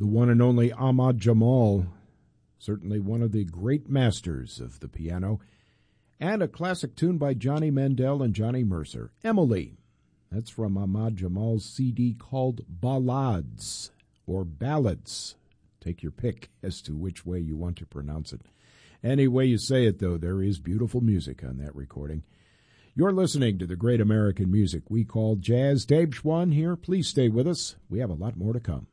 the one and only Ahmad Jamal, certainly one of the great masters of the piano, and a classic tune by Johnny Mandel and Johnny Mercer, Emily. That's from Ahmad Jamal's CD called Ballades, or Ballads. Take your pick as to which way you want to pronounce it. Any way you say it, though, there is beautiful music on that recording. You're listening to the great American music we call jazz. Dave Schwann here. Please stay with us. We have a lot more to come.